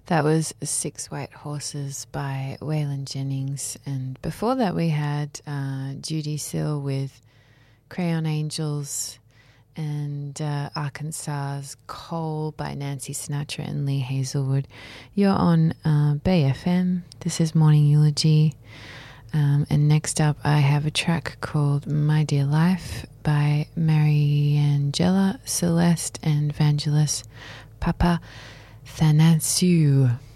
That was Six White Horses by Waylon Jennings. And before that we had Judy Sill with Crayon Angels and Arkansas's Coal by Nancy Sinatra and Lee Hazelwood. You're on Bay FM. This is Morning Eulogy. And next up I have a track called My Dear Life by Mariangela Celeste and Vangelis Papa Thanasiou.